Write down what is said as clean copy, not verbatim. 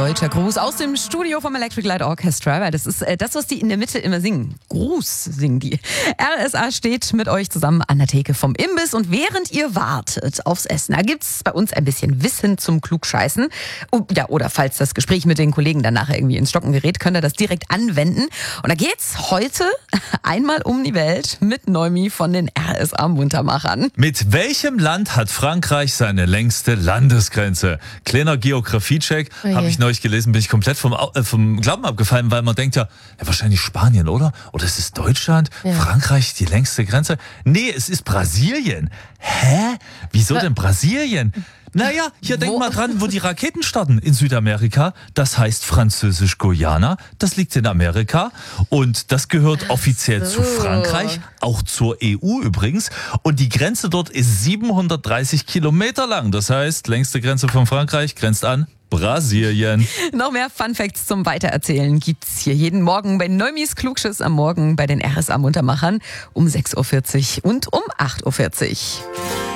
deutscher Gruß aus dem Studio vom Electric Light Orchestra, weil das ist das, was die in der Mitte immer singen. Gruß singen die. RSA steht mit euch zusammen an der Theke vom Imbiss und während ihr wartet aufs Essen, da gibt's bei uns ein bisschen Wissen zum Klugscheißen. Oder falls das Gespräch mit den Kollegen danach irgendwie ins Stocken gerät, könnt ihr das direkt anwenden. Und da geht's heute einmal um die Welt mit Noemi von den RSA Muntermachern. Mit welchem Land hat Frankreich seine längste Landesgrenze? Kleiner Geografie-Check, habe ich neulich gelesen, bin ich komplett vom Glauben abgefallen, weil man denkt ja wahrscheinlich Spanien, oder? Oder es ist Deutschland, Frankreich die längste Grenze? Nee, es ist Brasilien. Hä? Wieso denn Brasilien? Naja, hier denkt mal dran, wo die Raketen starten in Südamerika. Das heißt Französisch-Guyana. Das liegt in Amerika. Und das gehört offiziell zu Frankreich, auch zur EU übrigens. Und die Grenze dort ist 730 Kilometer lang. Das heißt, längste Grenze von Frankreich grenzt an Brasilien. Noch mehr Funfacts zum Weitererzählen gibt's hier jeden Morgen bei Neumis Klugschiss am Morgen bei den RSA Muntermachern um 6.40 Uhr und um 8.40 Uhr.